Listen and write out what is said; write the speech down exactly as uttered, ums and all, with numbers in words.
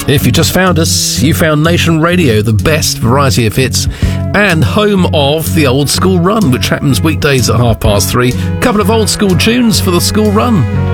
If you just found us, you found Nation Radio, the best variety of hits, and home of the Old School Run, which happens weekdays at half past three. Couple of old school tunes for the school run.